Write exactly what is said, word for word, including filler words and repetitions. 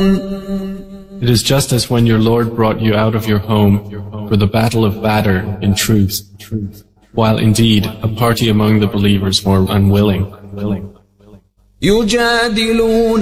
It is just as when your Lord brought you out of your home for the battle of Badr in truth, while indeed a party among the believers were unwilling.